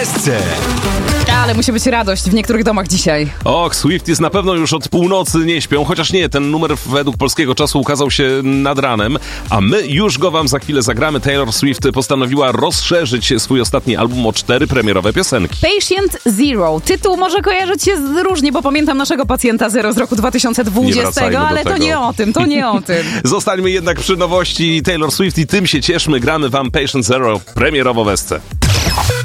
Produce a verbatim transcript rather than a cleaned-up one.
Wesce. Ale musi być radość w niektórych domach dzisiaj. Och, Swifties na pewno już od północy nie śpią, chociaż nie, ten numer według polskiego czasu ukazał się nad ranem, a my już go wam za chwilę zagramy. Taylor Swift postanowiła rozszerzyć swój ostatni album o cztery premierowe piosenki. Patient Zero. Tytuł może kojarzyć się z różnie, bo pamiętam naszego pacjenta Zero z roku dwa tysiące dwudziestego, ale to nie o tym, to nie o tym. Zostańmy jednak przy nowości Taylor Swift i tym się cieszmy. Gramy wam Patient Zero premierowo w Esce.